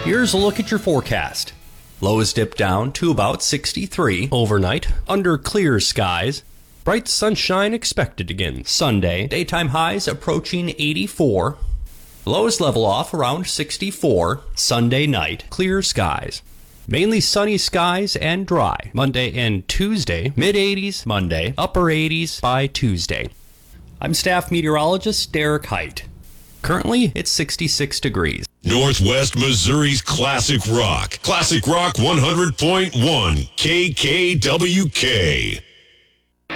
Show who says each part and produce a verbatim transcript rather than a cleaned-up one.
Speaker 1: Here's a look at your forecast. Lows dip down to about sixty-three overnight, under clear skies. Bright sunshine expected again Sunday. Daytime highs approaching eighty-four. Lows level off around sixty-four. Sunday night, clear skies. Mainly sunny skies and dry. Monday and Tuesday, mid-eighties Monday, upper eighties by Tuesday. I'm staff meteorologist Derek Height. Currently, it's sixty-six degrees.
Speaker 2: Northwest Missouri's Classic Rock. Classic Rock one hundred point one K K W K.